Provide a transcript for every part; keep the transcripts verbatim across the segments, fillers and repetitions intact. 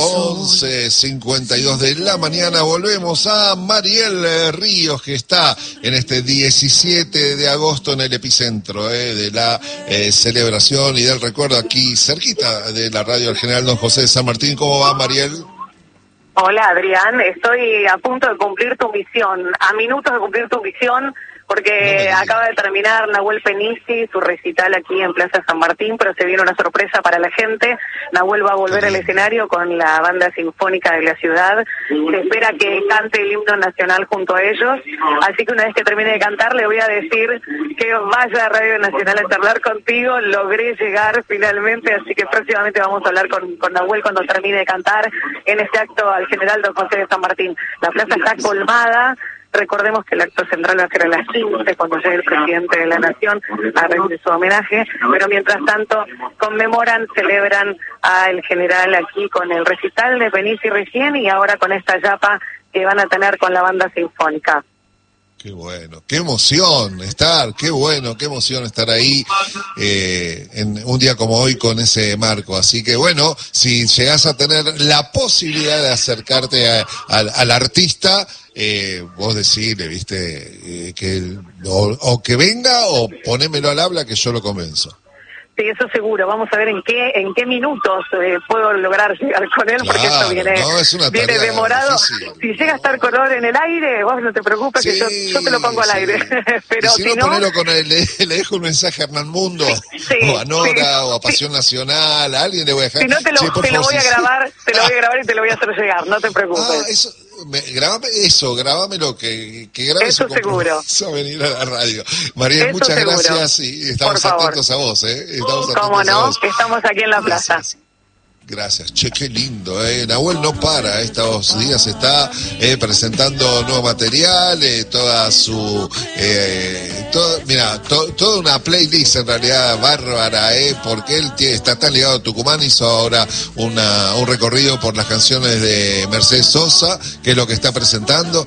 once cincuenta y dos de la mañana. Volvemos a Mariel Ríos, que está en este diecisiete de agosto en el epicentro eh, de la eh, celebración y del recuerdo, aquí cerquita de la radio del General Don José de San Martín. ¿Cómo va, Mariel? Hola, Adrián. Estoy a punto de cumplir tu misión, a minutos de cumplir tu misión, porque no acaba de terminar Nahuel Penici su recital aquí en Plaza San Martín, pero se viene una sorpresa para la gente. Nahuel va a volver al escenario con la banda sinfónica de la ciudad. Se espera que cante el himno nacional junto a ellos, así que una vez que termine de cantar le voy a decir que vaya a Radio Nacional a charlar contigo. Logré llegar finalmente, así que próximamente vamos a hablar con, con Nahuel cuando termine de cantar en este acto al General Don José de San Martín. La plaza está colmada. Recordemos que el acto central va a ser a las quince, cuando llegue el presidente de la Nación a rendir su homenaje, pero mientras tanto conmemoran, celebran al general aquí con el recital de Penici recién y ahora con esta yapa que van a tener con la banda sinfónica. Qué bueno, qué emoción estar, qué bueno, qué emoción estar ahí eh, en un día como hoy con ese marco. Así que bueno, si llegás a tener la posibilidad de acercarte a, a, al artista, eh, vos decirle, viste, eh, que o, o que venga o ponémelo al habla que yo lo convenzo. Sí, eso seguro. Vamos a ver en qué en qué minutos eh, puedo lograr llegar con él, Claro, porque esto viene, no, es una viene demorado. Difícil. Si llega a estar color en el aire, vos no te preocupes, Sí, que yo, yo te lo pongo al sí. aire. Pero y si, si no, no, ponelo con el, le, le dejo un mensaje a Hernán Mundo, sí, o a Nora, sí, o a Pasión sí. Nacional, a alguien le voy a dejar. Si no te lo, Che, por te lo favor, voy a sí, grabar, te lo voy a grabar y te lo voy a hacer llegar, no te preocupes. Ah, eso, me, grabame eso, grabámelo, que, que grabes Eso seguro. a venir a la radio. María, Eso muchas seguro. gracias y estamos Por favor. atentos a vos, ¿eh? Estamos atentos ¿Cómo a no? vos. Estamos aquí en la plaza. Gracias. Gracias, che, qué lindo, eh. Nahuel no para, estos días está eh, presentando nuevo material, eh, toda su, eh, todo, mira, to, toda una playlist en realidad bárbara, eh, porque él tiene, está tan ligado a Tucumán, hizo ahora una, un recorrido por las canciones de Mercedes Sosa, que es lo que está presentando,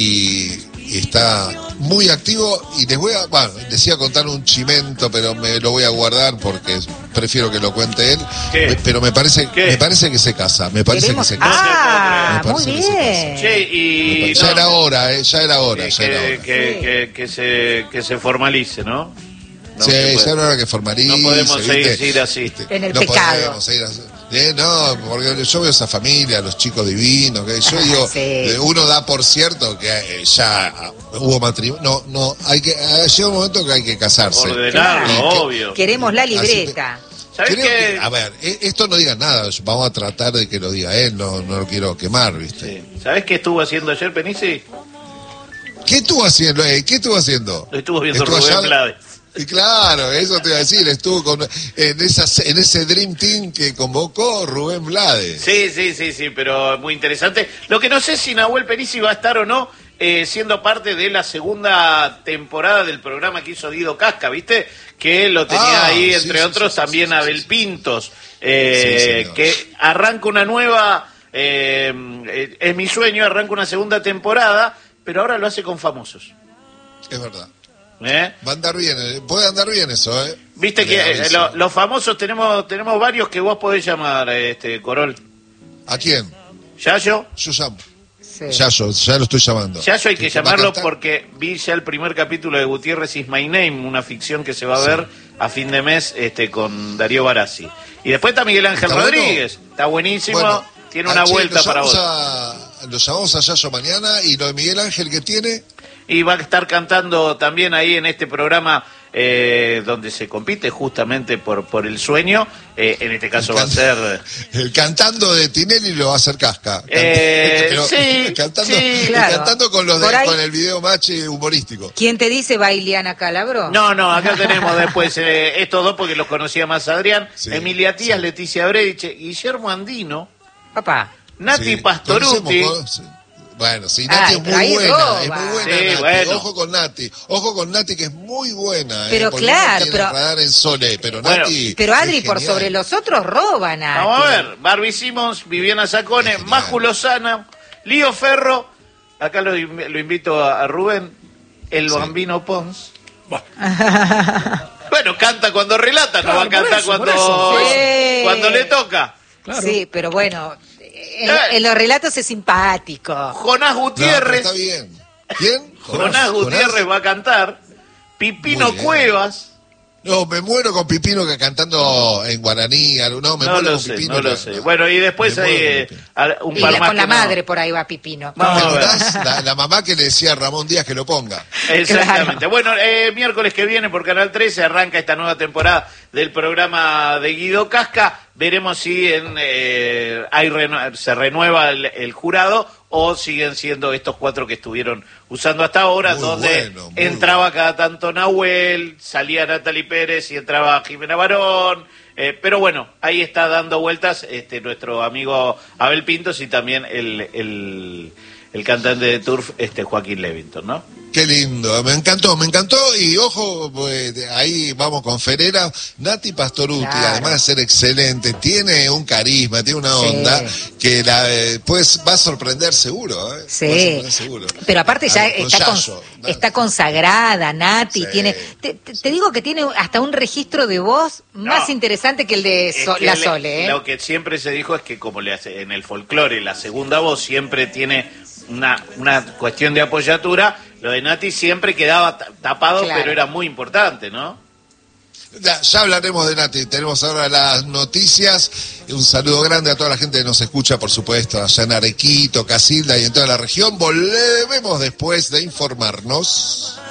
y, y está muy activo. Y les voy a, bueno, les iba a contar un chimento, pero me lo voy a guardar porque prefiero que lo cuente él. ¿Qué? Pero me parece, ¿Qué? me parece que se casa, me parece Queremos... que se casa. Ah, Me muy parece que se bien. Che, y Ya no, era hora, eh, ya era hora, que, ya era que, hora. que, Sí. que, que se, que se formalice, ¿no? No Sí, se puede. ya era hora que formalice. No podemos ¿viste? seguir así. En el no pecado. podemos seguir así. Eh, no, porque yo veo esa familia, los chicos divinos, que yo digo, Sí. eh, uno da por cierto que eh, ya hubo matrimonio. No, no, hay que, ha llegado un momento que hay que casarse. Ordenarlo, Y que- obvio. Queremos la libreta. ¿Sabés Creo qué? que, a ver, eh, esto no diga nada, vamos a tratar de que lo diga él, no, no lo quiero quemar, ¿viste? Sí. ¿Sabés qué estuvo haciendo ayer Penici? ¿Qué estuvo haciendo? Eh? ¿Qué estuvo haciendo? Estuvo viendo Estuvo Rubén allá- Blades. Y claro, eso te iba a decir, estuvo con, en, esas, en ese Dream Team que convocó Rubén Blades. Sí, sí, sí, sí, pero muy interesante. Lo que no sé si Nahuel Penici va a estar o no eh, siendo parte de la segunda temporada del programa que hizo Guido Casca, ¿viste? Que lo tenía Ah, ahí, sí, entre sí, otros, sí, también sí, sí, Abel sí. Pintos, eh, Sí, señor. que arranca una nueva, eh, eh, es mi sueño, arranca una segunda temporada, pero ahora lo hace con famosos. Es verdad. ¿eh? Va a andar bien, eh, puede andar bien eso, ¿eh? Viste que Le eh, aviso. lo- los famosos tenemos tenemos varios que vos podés llamar, este Corol. ¿A quién? Yayo, Yo llamo. Sí. Ya, yo, ya lo estoy llamando. Yayo hay que ¿Va a llamarlo cantar? porque vi ya el primer capítulo de Gutiérrez is My Name, una ficción que se va a Sí. ver a fin de mes este con Darío Barassi. Y después está Miguel Ángel ¿Está bueno? Rodríguez, está buenísimo, Bueno, tiene una ah, che, vuelta lo para llamamos vos. a- lo llamamos a Yayo mañana, y lo de Miguel Ángel que tiene. Y va a estar cantando también ahí en este programa eh, donde se compite justamente por por el sueño. Eh, en este caso va a ser... El cantando de Tinelli lo va a hacer Casca. Eh, Pero sí, cantando, sí. Claro. cantando con los de- Por ahí- con el video match humorístico. ¿Quién te dice va Ileana Calabro? No, no, acá tenemos después eh, estos dos porque los conocía más Adrián, Sí, Emilia Tías, sí. Leticia Brediche, Guillermo Andino, Papá. Nati Sí, Pastoruti. conocemos, sí. Bueno, sí, Nati Ay, es pero muy ahí buena, roba. es muy buena Sí, Nati. bueno. Ojo con Nati, ojo con Nati que es muy buena. Pero eh, porque claro, uno tiene pero- el radar en Sole, pero Bueno, Nati Pero Adri, es por genial. sobre los otros roban a. Vamos a ver, Barbie Simmons, Viviana Sacone, Genial. Maju Lozana, Lío Ferro, acá lo, in- lo invito a, a Rubén, el Sí. Bambino Pons. Bueno, canta cuando relata, no Claro, va a por cantar eso, cuando, por eso, por eso. cuando le toca. Claro. Sí, pero bueno, en, en los relatos es simpático. Jonás Gutiérrez. No, está bien. ¿Quién? Jonás, Jonás Gutiérrez Jonás. va a cantar. Pipino Cuevas. No, me muero con Pipino que cantando en guaraní. No, me no muero lo con sé, Pipino. No lo sé. Bueno, y después hay eh, un y par la, más con la no. madre por ahí va Pipino. No, la, la mamá que le decía a Ramón Díaz que lo ponga. Exactamente. Claro. Bueno, eh, miércoles que viene por Canal trece arranca esta nueva temporada del programa de Guido Casca. Veremos si en, eh, hay renu- se renueva el, el jurado o siguen siendo estos cuatro que estuvieron usando hasta ahora, muy donde bueno, entraba bueno. cada tanto Nahuel, salía Natalie Pérez y entraba Jimena Barón. Eh, pero bueno, ahí está dando vueltas este nuestro amigo Abel Pintos y también el, el, el cantante de Turf, este Joaquín Levington, ¿no? Qué lindo, me encantó, me encantó y ojo, pues, ahí vamos con Ferera, Nati Pastorutti, claro. además de ser excelente, tiene un carisma, tiene una onda sí. que la, pues va a sorprender seguro, ¿eh? Sí, va a sorprender seguro. Pero aparte ya Ay, está, con, está consagrada, Nati, sí, tiene, te, te, te digo que tiene hasta un registro de voz no, más interesante que el de so, que La le, Sole, ¿eh? Lo que siempre se dijo es que como le hace en el folclore, la segunda voz siempre tiene una, una cuestión de apoyatura. Lo de Nati siempre quedaba tapado, claro. pero era muy importante, ¿no? Ya, ya hablaremos de Nati. Tenemos ahora las noticias. Un saludo grande a toda la gente que nos escucha, por supuesto, allá en Arequito, Casilda y en toda la región. Volvemos después de informarnos.